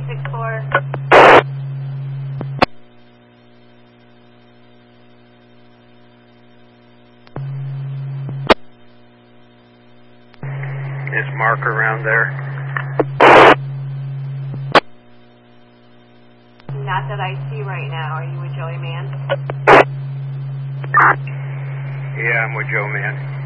364. Is Mark around there? Not that I see right now. Are you with Joey Man? Yeah, I'm with Joe Man.